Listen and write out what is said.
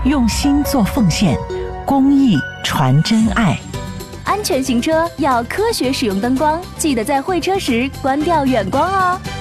用心做奉献，公益传真爱。 安全行车要科学使用灯光，记得在会车时关掉远光哦。